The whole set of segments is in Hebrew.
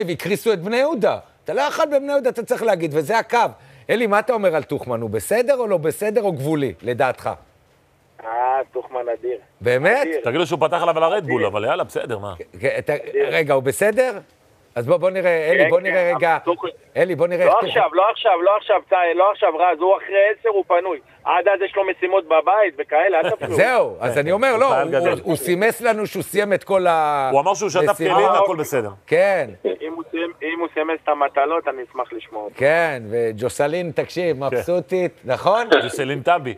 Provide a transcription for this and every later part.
והקריסו את בני יהודה. אתה לא יכול בבני יהודה, אתה צריך להגיד, וזה הקו. אלי, מה אתה אומר על תוכמן? הוא בסדר או לא בסדר או גבולי, לדעתך? תוכמן אדיר. באמת? תגידו שהוא פתח עליו על הרדבול, אבל יאללה, בסדר, מה? רגע, הוא בסדר? אז בוא נראה, אלי, בוא נראה רגע. אלי, בוא נראה. לא עכשיו, רז, הוא אחרי 10, הוא פנוי. עד אז יש לו משימות בבית וכאלה, אל תפלו. זהו, אז אני אומר, לא, הוא סימס לנו שהוא סיים את כל ה... הוא אמר שהוא שטף כלים והכל בסדר. כן. אם הוא סימס את המטלות, אני אשמח לשמוע אותו. כן, וג'וסלין, תקשיב, מבסוטית, נכון? ג'וסלין טאבי.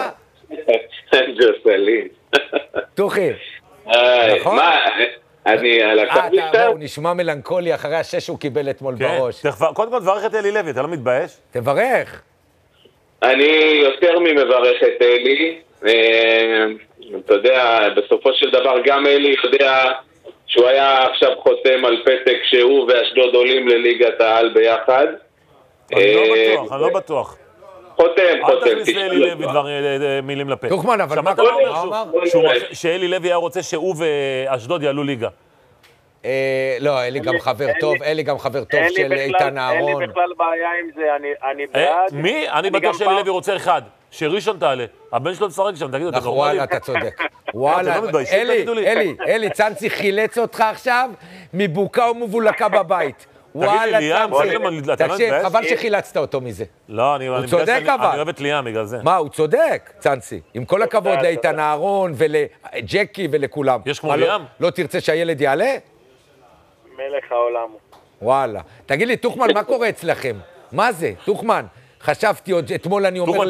ג'וסלין. תוכי. נכון? מה, אני על הקו משתר? הוא נשמע מלנכולי אחרי השש שהוא קיבל אתמול בראש. קודם כל תברך את אלי לוי, אתה לא מתבייש? תברך. אני יותר ממברך את אלי. אתה יודע, בסופו של דבר גם אלי יודע שהוא היה עכשיו חותם על פתק שהוא ואשדוד עולים לליגת העל ביחד. אני לא בטוח. חותם. אל תכניס לאלי לוי מילים לפה. תוכמן, אבל מה אמר? שאלי לוי היה רוצה שהוא ואשדוד יעלו ליגה. לא, אלי גם חבר טוב, של איתן אהרון. אין לי בכלל בעיה עם זה, אני בעד. מי? אני בטוח שאלי לוי רוצה אחד. שראשון תעלה. הבן שלו משחק שם, תגידו, נכון, וואלה, אתה צודק. וואלה, אלי, צאנצי חילץ אותך עכשיו מבוקה ומבולקה בבית. וואלה, צאנצי. תקשיב, חבל שחילצת אותו מזה. לא, אני אוהב את ליאם בגלל זה. מה, הוא צודק, צאנצי. עם כל הכבוד לאיתן אהרון ולג'קי ולכולם. יש כמו ליאם? לא תרצה שהילד יעלה? מלך העולם. וואלה. תגיד לי, תוכמן, מה קורה אצלכם? מה זה, תוכמן? חשבתי עוד, אתמול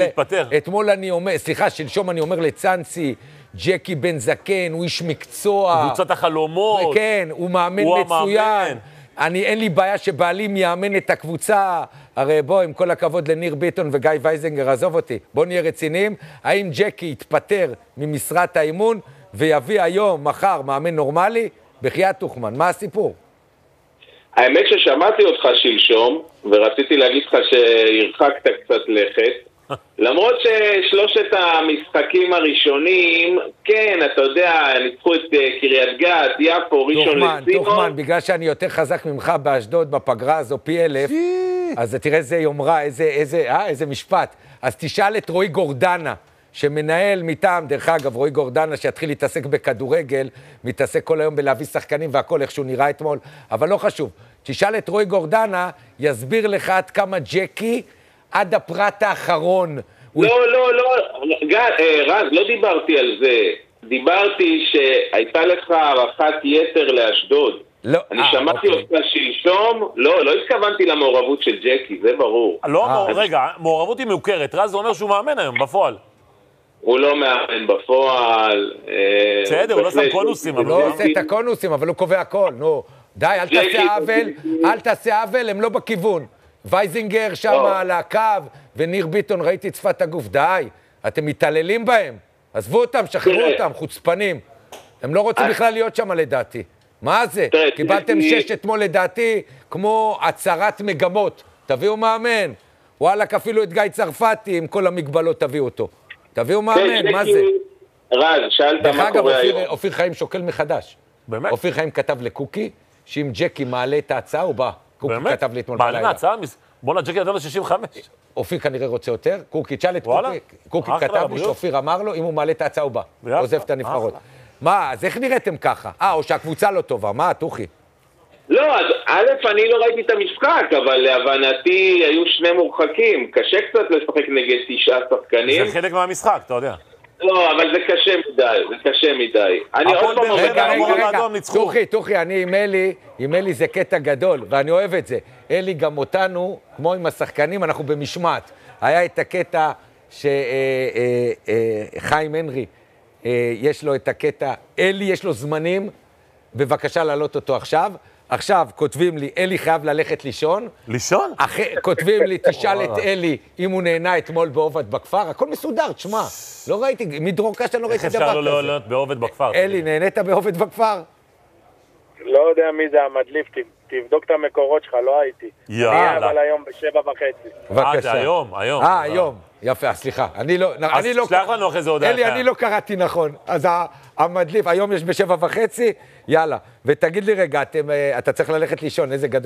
אני אומר, שלשום אני אומר לצאנצי, ג'קי בן זקן, הוא איש מקצוע. קבוצת החלומות. כן, הוא מאמן מצוין. אין לי בעיה שבעלים יאמן את הקבוצה. הרי בוא, עם כל הכבוד לניר ביטון וגיא וייזנגר, עזוב אותי. בוא נהיה רציניים. האם ג'קי יתפטר ממשרת האימון ויביא היום, מחר, מאמן נורמלי? בחייאת תוכמן, מה הסיפור? האמת ששמעתי אותך שלשום, ורציתי להגיד לך שהרחקת קצת לכת, למרות ששלושת המשחקים הראשונים, כן, אתה יודע, ניצחו את קריית גת, יפו, ראשון לציון. תוכמן, בגלל שאני יותר חזק ממך באשדוד בפגרה הזו פי 1000, אז תראה איזה יומרה, איזה משפט. אז תשאל את רועי גורדנה, שמנהל מטעם, דרך אגב, רועי גורדנה, שיתחיל להתעסק בכדורגל, מתעסק כל היום בלהביא שחקנים והכל, איך שהוא נראה אתמול, אבל לא חשוב. תשאל את רועי גורדנה, יסביר לך עד כמה ג'קי, עד הפרט האחרון. לא, רז, לא דיברתי על זה. דיברתי שהייתה לך הערכת יתר לאשדוד. לא, אני שמעתי אותך שלשום, לא התכוונתי למעורבות של ג'קי, זה ברור. רגע, מעורבות היא מוכרת, רז אומר שהוא מאמן היום, בפועל. הוא לא מאמן בפועל. בסדר, הוא לא שם קונוסים. הוא לא עושה את הקונוסים, אבל הוא קובע הכל, נו. די, אל תעשה עוול, הם לא בכיוון. וייזינגר שם על הקו, וניר ביטון, ראיתי את שפת הגוף, די, אתם מתעללים בהם. עזבו אותם, שחררו אותם, חוצפנים. הם לא רוצים בכלל להיות שם לדעתי. מה זה? קיבלתם 6 אתמול לדעתי, כמו הצהרת מגמות. תביאו מאמן. וואלה, אפילו את גיא צרפתי, עם כל המגבלות תביאו אותו. תביאו מאמן, מה זה? רז, שאלת מה קורה היום. דרך אגב, אופיר חיים שוקל מחדש. באמת? אופיר חיים כתב לקוקי, שאם ג'קי מעלה את ההצעה, הוא בא. קוקי כתב לי אתמול בלילה. מעלה מההצעה? בוא'נה, ג'קי נתן לו 65. אופיר כנראה רוצה יותר. קוקי, תשאל את קוקי. קוקי כתב לי שאופיר אמר לו, אם הוא מעלה את ההצעה, הוא בא. עוזב את הנבחרות. מה, אז איך נראיתם ככה? או שהקבוצה לא טובה. מה, תוכי? לא, אז א', אני לא ראיתי את המשחק, אבל להבנתי היו 2 מורחקים. קשה קצת לשחק נגד 9 שחקנים. זה חלק מהמשחק, אתה יודע. לא, אבל זה קשה מדי. אני עוד פעם רגע, תוכי, אני עם אלי זה קטע גדול, ואני אוהב את זה. אלי גם אותנו, כמו עם השחקנים, אנחנו במשמעת. היה את הקטע שחיים הנרי, יש לו את הקטע, אלי יש לו זמנים, בבקשה להעלות אותו עכשיו. עכשיו כותבים לי, אלי חייב ללכת לישון. לישון? כותבים לי, תשאל את אלי אם הוא נהנה אתמול בעובד בכפר. הכל מסודר, תשמע. לא ראיתי, מדרור קשטן לא ראיתי דבר כזה. איך אפשר לא להיות בעובד בכפר? אלי, נהנית בעובד בכפר? לא יודע מי זה המדליף, תבדוק את המקורות שלך, לא הייתי. יאללה. אבל היום ב7:30. בבקשה. היום. יפה, סליחה. אני לא... אז שלח לנו אחרי זה הודעה. אלי, אני לא קראתי נכון. אז המדליף, היום יש ב7:30, יאללה. ותגיד לי רגע, אתה צריך ללכת לישון, איזה גדול.